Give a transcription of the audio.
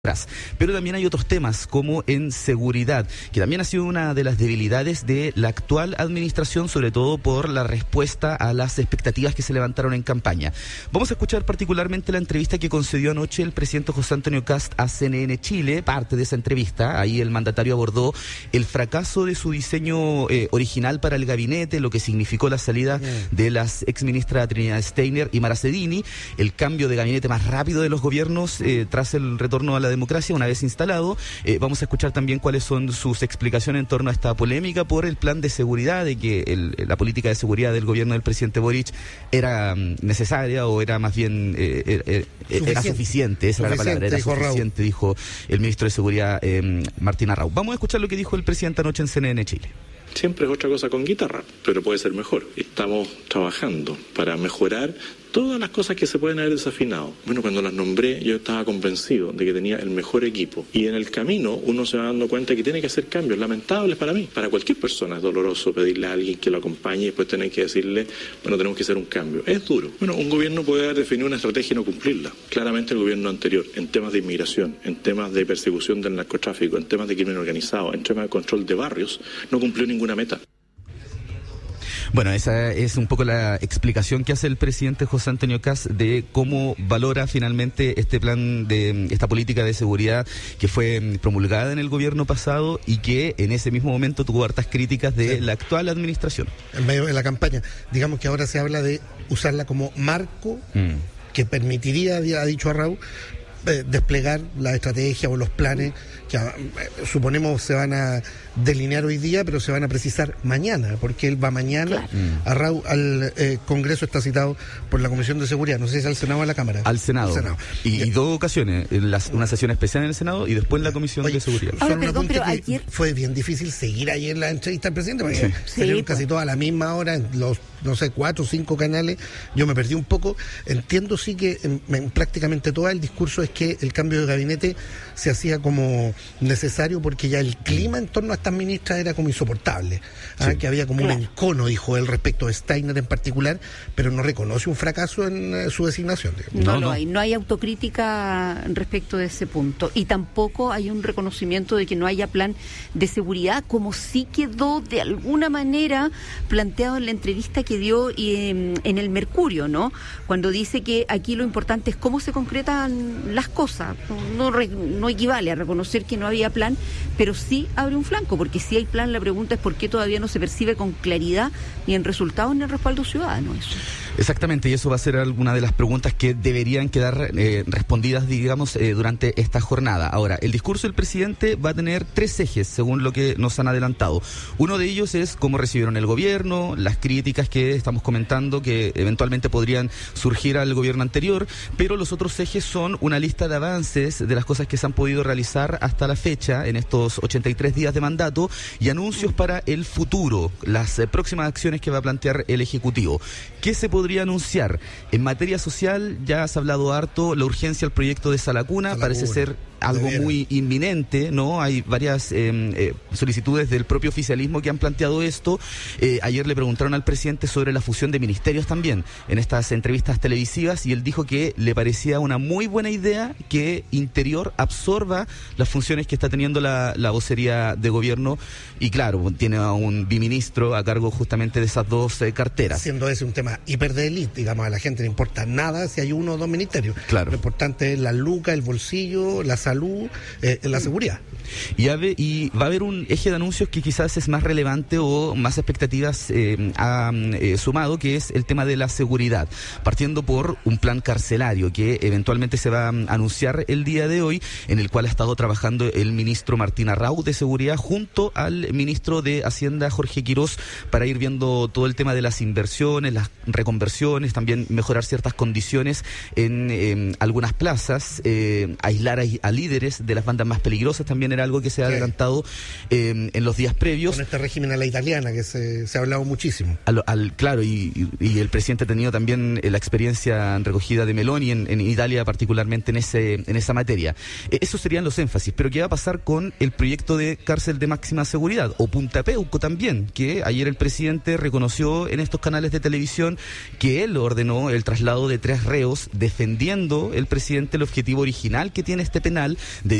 Pero también hay otros temas como en seguridad, que también ha sido una de las debilidades de la actual administración, sobre todo por la respuesta a las expectativas que se levantaron en campaña. Vamos a escuchar particularmente la entrevista que concedió anoche el presidente José Antonio Kast a CNN Chile, parte de esa entrevista. Ahí el mandatario abordó el fracaso de su diseño original para el gabinete, lo que significó la salida de las exministras Trinidad Steiner y Mara Cedini, el cambio de gabinete más rápido de los gobiernos tras el retorno a la democracia una vez instalado. Vamos a escuchar también cuáles son sus explicaciones en torno a esta polémica por el plan de seguridad, de que la política de seguridad del gobierno del presidente Boric era necesaria o era más bien era suficiente, esa era la palabra, era suficiente, dijo el ministro de Seguridad Martín Arrau. Vamos a escuchar lo que dijo el presidente anoche en CNN Chile. Siempre es otra cosa con guitarra, pero puede ser mejor. Estamos trabajando para mejorar todas las cosas que se pueden haber desafinado. Bueno, cuando las nombré yo estaba convencido de que tenía el mejor equipo. Y en el camino uno se va dando cuenta que tiene que hacer cambios lamentables para mí. Para cualquier persona es doloroso pedirle a alguien que lo acompañe y después tener que decirle, bueno, tenemos que hacer un cambio. Es duro. Bueno, un gobierno puede haber definido una estrategia y no cumplirla. Claramente el gobierno anterior, en temas de inmigración, en temas de persecución del narcotráfico, en temas de crimen organizado, en temas de control de barrios, no cumplió ninguna meta. Bueno, esa es un poco la explicación que hace el presidente José Antonio Kast de cómo valora finalmente este plan de esta política de seguridad que fue promulgada en el gobierno pasado y que en ese mismo momento tuvo hartas críticas de la actual administración. En medio de la campaña, digamos que ahora se habla de usarla como marco que permitiría, ha dicho Arrau, desplegar la estrategia o los planes que suponemos se van a delinear hoy día, pero se van a precisar mañana, porque él va mañana. Arrau al Congreso, está citado por la Comisión de Seguridad, no sé si es al Senado o a la Cámara. Al Senado. Y dos ocasiones, una sesión especial en el Senado y después en la Comisión de Seguridad. Ahora, perdón, pero ayer fue bien difícil seguir ayer la entrevista al presidente, porque salieron casi todas a la misma hora en los, no sé, 4 o 5 canales. Yo me perdí un poco. Entiendo sí que en prácticamente todo el discurso es que el cambio de gabinete se hacía como necesario porque ya el clima en torno a estas ministras era como insoportable, que había como un encono, dijo él, respecto a Steiner en particular, pero no reconoce un fracaso en su designación. No hay autocrítica respecto de ese punto, y tampoco hay un reconocimiento de que no haya plan de seguridad, como sí quedó de alguna manera planteado en la entrevista que dio en el Mercurio, ¿no? Cuando dice que aquí lo importante es cómo se concretan las cosas. No equivale a reconocer que no había plan, pero sí abre un flanco, porque si hay plan, la pregunta es por qué todavía no se percibe con claridad ni en resultados ni en respaldo ciudadano eso. Exactamente, y eso va a ser alguna de las preguntas que deberían quedar respondidas, digamos, durante esta jornada. Ahora, el discurso del presidente va a tener 3 ejes, según lo que nos han adelantado. Uno de ellos es cómo recibieron el gobierno, las críticas que estamos comentando que eventualmente podrían surgir al gobierno anterior, pero los otros ejes son una lista de avances de las cosas que se han podido realizar hasta la fecha en estos 83 días de mandato y anuncios para el futuro, las próximas acciones que va a plantear el Ejecutivo. ¿Qué se podría anunciar? En materia social ya has hablado harto, la urgencia al proyecto de Salacuna parece ser algo muy inminente, ¿no? Hay varias solicitudes del propio oficialismo que han planteado esto. Ayer le preguntaron al presidente sobre la fusión de ministerios también en estas entrevistas televisivas y él dijo que le parecía una muy buena idea que Interior absorba las funciones que está teniendo la vocería de gobierno y claro, tiene a un biministro a cargo justamente de esas dos carteras. Siendo ese un tema hiper de élite, digamos, a la gente no importa nada si hay 1 o 2 ministerios. Claro. Lo importante es la luca, el bolsillo, la salud, la seguridad. Y va a haber un eje de anuncios que quizás es más relevante o más expectativas ha sumado, que es el tema de la seguridad, partiendo por un plan carcelario que eventualmente se va a anunciar el día de hoy, en el cual ha estado trabajando el ministro Martín Arrau de Seguridad junto al ministro de Hacienda Jorge Quirós para ir viendo todo el tema de las inversiones, las reconversiones, también mejorar ciertas condiciones en algunas plazas, aislar a líderes de las bandas más peligrosas también era algo que se ha adelantado en los días previos. Con este régimen a la italiana que se ha hablado muchísimo. Claro, y el presidente ha tenido también la experiencia recogida de Meloni en Italia, particularmente en esa materia. Esos serían los énfasis, pero ¿qué va a pasar con el proyecto de cárcel de máxima seguridad? O Punta Peuco también, que ayer el presidente reconoció en estos canales de televisión que él ordenó el traslado de 3 reos, defendiendo el presidente el objetivo original que tiene este penal Nacional de